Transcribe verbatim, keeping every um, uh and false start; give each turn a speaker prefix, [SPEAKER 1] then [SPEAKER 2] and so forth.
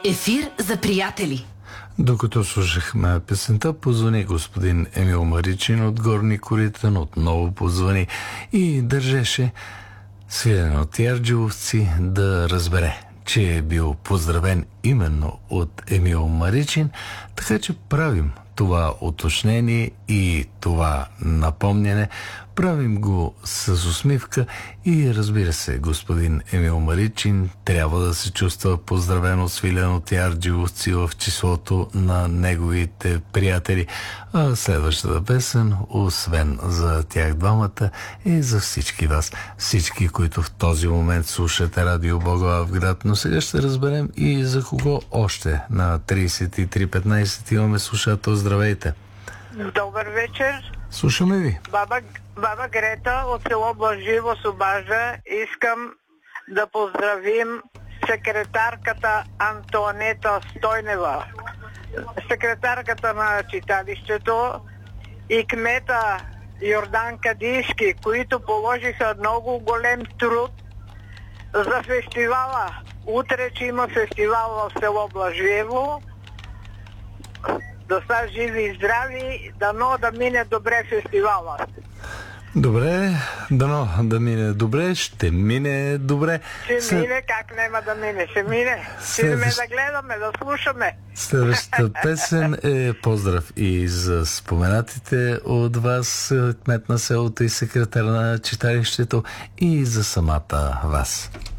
[SPEAKER 1] Ефир за приятели.
[SPEAKER 2] Докато слушахме песента, позвани господин Емил Маричин от Горни Коритън, отново позвани и държеше свирен от ярджеловци да разбере, че е бил поздравен именно от Емил Маричин, така че правим това уточнение и това напомняне. Правим го с усмивка и, разбира се, господин Емил Маричин трябва да се чувства поздравен от свилен от ярджеловци в числото на неговите приятели. А следващата песен, освен за тях двамата, е за всички вас. Всички, които в този момент слушате Радио Благоевград. Но сега ще разберем и за кого още. На трийсет и три петнайсет имаме слушател. Здравейте!
[SPEAKER 3] Добър вечер.
[SPEAKER 2] Слушаме ви.
[SPEAKER 3] Баба, баба Грета от село Блаживо с Обажа. Искам да поздравим секретарката Антоанета Стойнева, секретарката на читалището и кмета Йордан Кадийски, които положиха много голем труд за фестивала. Утре, че има фестивал в село Блажиево. Да са живи и здрави, дано да мине добре фестивала.
[SPEAKER 2] Добре, дано да мине добре, ще мине добре.
[SPEAKER 3] Ще
[SPEAKER 2] След...
[SPEAKER 3] мине, как няма да мине, ще мине.
[SPEAKER 2] Следващ...
[SPEAKER 3] Ще да гледаме, да слушаме.
[SPEAKER 2] Следващата песен е поздрав и за споменатите от вас, кмет на селото и секретар на читалището, и за самата вас.